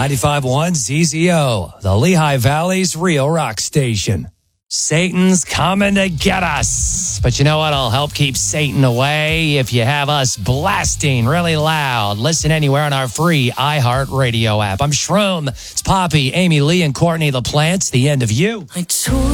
95.1 ZZO, the Lehigh Valley's real rock station. Satan's coming to get us. But you know what? I'll help keep Satan away if you have us blasting really loud. Listen anywhere on our free iHeartRadio app. I'm Shroom. It's Poppy, Amy Lee, and Courtney LaPlante. The end of you. I told